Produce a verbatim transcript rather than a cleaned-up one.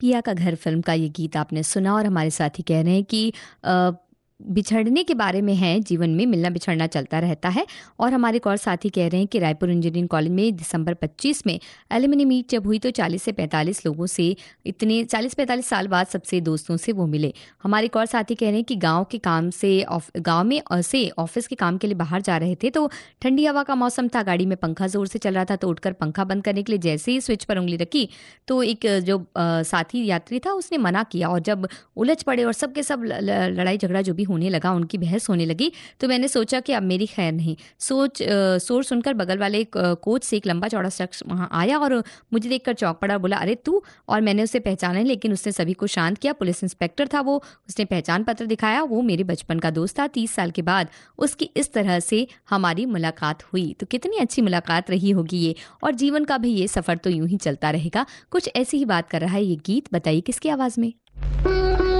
पिया का घर फिल्म का ये गीत आपने सुना और हमारे साथी कह रहे हैं कि अ, बिछड़ने के बारे में है, जीवन में मिलना बिछड़ना चलता रहता है। और हमारे एक और साथी कह रहे हैं कि रायपुर इंजीनियरिंग कॉलेज में दिसंबर पच्चीस में एलुमनी मीट जब हुई तो चालीस से पैंतालीस लोगों से, इतने चालीस पैंतालीस साल बाद सबसे दोस्तों से वो मिले। हमारे एक और साथी कह रहे हैं कि गांव के काम से गांव में से ऑफिस के काम के लिए बाहर जा रहे थे तो ठंडी हवा का मौसम था, गाड़ी में पंखा जोर से चल रहा था तो उठकर पंखा बंद करने के लिए जैसे ही स्विच पर उंगली रखी तो एक जो अ, साथी यात्री था उसने मना किया और जब उलझ पड़े और सबके सब ल- ल- लड़ाई झगड़ा जो भी होने लगा, उनकी बहस होने लगी, तो मैंने सोचा कि अब मेरी खैर नहीं। सोच अ, शोर सुनकर बगल वाले एक अ, कोच से एक लंबा चौड़ा शख्स वहां आया और मुझे देखकर चौंक पड़ा, बोला अरे तू। और मैंने उसे पहचाना नहीं, लेकिन उसने सभी को शांत किया। पुलिस इंस्पेक्टर था वो, उसने पहचान पत्र दिखाया, वो मेरे बचपन का दोस्त था। तीस साल के बाद उसकी इस तरह से हमारी मुलाकात हुई। तो कितनी अच्छी मुलाकात रही होगी ये, और जीवन का भी ये सफर तो यूं ही चलता रहेगा। कुछ ऐसी ही बात कर रहा है ये गीत। बताइए किसकी आवाज में।